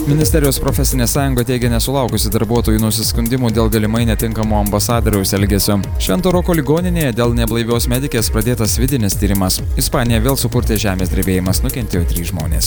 Ministerijos profesinė sąjunga teigia nesulaukusi darbuotojų nusiskundimų dėl galimai netinkamo ambasadoriaus elgesio. Švento Roko ligoninėje dėl neblaivios medikės pradėtas vidinis tyrimas. Ispanija vėl supurtė žemės drebėjimas, nukentėjo 3 žmonės.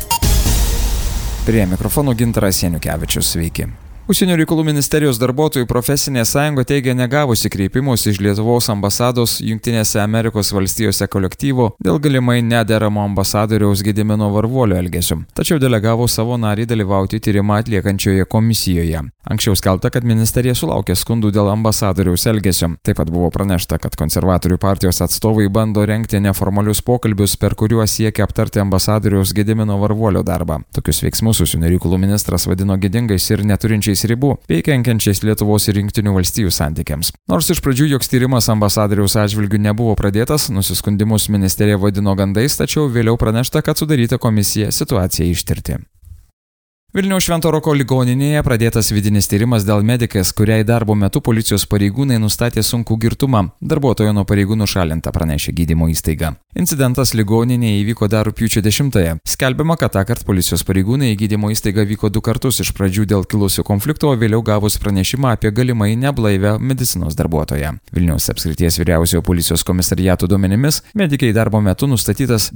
Prie mikrofono Gintaras Janukevičius, sveiki. Užsienio reikalų ministerijos darbuotojų profesinė sąjunga teigia negavusi kreipimus iš Lietuvos ambasados Jungtinėse Amerikos valstijose kolektyvo dėl galimai nederamo ambasadoriaus Gedimino Varvuolio elgesio, tačiau delegavo savo narį dalyvauti tyrimą atliekančioje komisijoje. Anksčiau skelbta, kad ministerija sulaukė skundų dėl ambasadoriaus elgesio. Taip pat buvo pranešta, kad konservatorių partijos atstovai bando rengti neformalius pokalbius, per kuriuos siekia aptarti ambasadoriaus Gedimino Varvuolio darbą. Tokius veiksmus užsienio reikalų ministras vadino gėdingais ir neturinčiais ribų, bei kenkiančiais Lietuvos ir Jungtinių valstijų santykiams. Nors iš pradžių joks tyrimas ambasadoriaus atžvilgiu nebuvo pradėtas, nusiskundimus ministerija vadino gandais, tačiau vėliau pranešta, kad sudaryta komisija situacijai ištirti. Vilniaus Švento Roko ligoninėje pradėtas vidinis tyrimas dėl medikės, kuriai darbo metu policijos pareigūnai nustatė sunkų girtumą. Darbuotoja nuo pareigų nušalinta, pranešė gydymo įstaiga. Incidentas ligoninėje įvyko dar rugpjūčio 10-ąją. Skelbiama, kad tąkart policijos pareigūnai į gydymo įstaigą vyko 2 kartus, iš pradžių dėl kilusio konflikto, o vėliau gavus pranešimą apie galimai neblaivę medicinos darbuotoją. Vilniaus apskrities vyriausiojo policijos komisariato duomenimis, medikai darbo metu nustatytas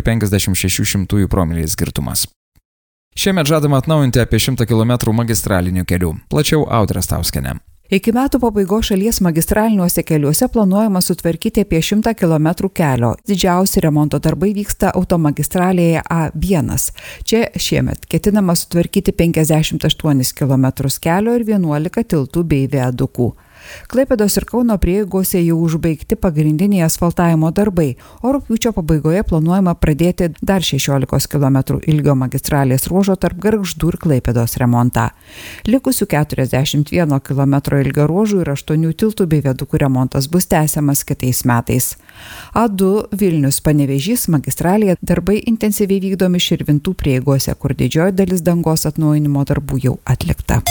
2,56 promilės girtumas. Šiemet žadama atnaujinti apie 100 km magistralinių kelių. Plačiau Audra Stauskienė. Iki metų pabaigos šalies magistraliniuose keliuose planuojama sutvarkyti apie 100 km kelio. Didžiausi remonto darbai vyksta automagistralėje A1. Čia šiemet ketinama sutvarkyti 58 km kelio ir 11 tiltų bei viadukų. Klaipėdos ir Kauno prieigose jau užbaigti pagrindiniai asfaltavimo darbai, o rugpjūčio pabaigoje planuojama pradėti dar 16 km ilgio magistralės ruožo tarp Gargždų ir Klaipėdos remontą. Likusių 41 km ilgio ruožų ir 8 tiltų bei viadukų remontas bus tęsiamas kitais metais. A2 Vilnius Panevėžys magistralėje darbai intensyviai vykdomi Širvintų prieigose, kur didžioji dalis dangos atnaujinimo darbų jau atlikta.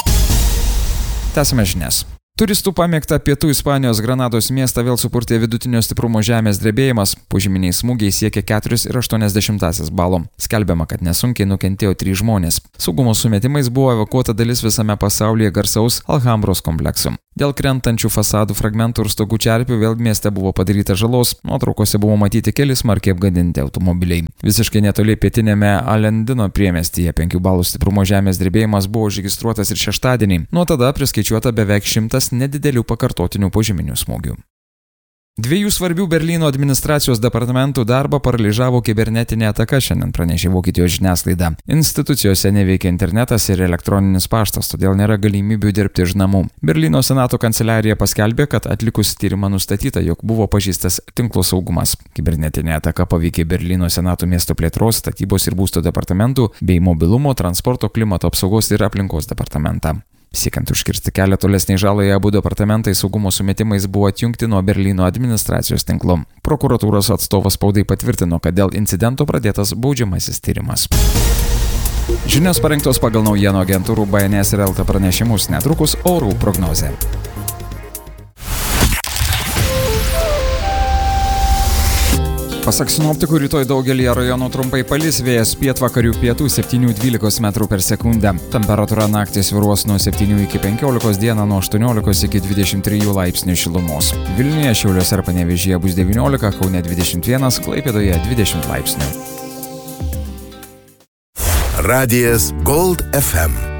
Tęsime žinias. Turistų pamėgtą pietų Ispanijos Granados miestą vėl supurtė vidutinio stiprumo žemės drebėjimas. Požeminiai smūgiai siekė 4,8 balo. Skelbiama, kad nesunkiai nukentėjo 3 žmonės. Saugumo sumetimais buvo evakuota dalis visame pasaulyje garsaus Alhambros komplekso. Dėl krentančių fasadų fragmentų ir stogų čerpių vėl mieste buvo padaryta žalos. Nuotraukose buvo matyti keli smarkiai apgadinti automobiliai. Visiškai netoli pietinėme Alendino priemiestyje 5 balų stiprumo žemės drebėjimas buvo užregistruotas ir šeštadienį. Nuo tada priskaičiuota beveik 100 nedidelių pakartotinių požeminių smūgių. 2 svarbių Berlyno administracijos departamentų darbą paralyžavo kibernetinė ataka, šiandien pranešė Vokietijos žiniasklaida. Institucijose neveikia internetas ir elektroninis paštas, todėl nėra galimybių dirbti iš namų. Berlyno senato kanceliarija paskelbė, kad atlikus tyrimą nustatyta, jog buvo pažeistas tinklo saugumas. Kibernetinė ataka paveikė Berlyno senato miesto plėtros, statybos ir būsto departamentų bei mobilumo, transporto, klimato apsaugos ir aplinkos departamentą. Siekiant užkirsti kelią tolesnei žalai, abu departamentai saugumo sumetimais buvo atjungti nuo Berlyno administracijos tinklo. Prokuratūros atstovas spaudai patvirtino, kad dėl incidento pradėtas baudžiamasis tyrimas. Žinios parengtos pagal naujienų agentūrų BNS ir LT pranešimus, netrukus orų prognozė. Pasak sinoptikų, rytoj daugelį rajonų trumpai palis, vėjas pietvakarių pietų 7–12 metrų per sekundę. Temperatūra naktį svyruos nuo 7 iki 15, dieną nuo 18 iki 23 laipsnių šilumos. Vilniuje, Šiauliuose ir Panevėžyje bus 19, Kaune 21, Klaipėdoje 20 laipsnių. Radijas Gold FM.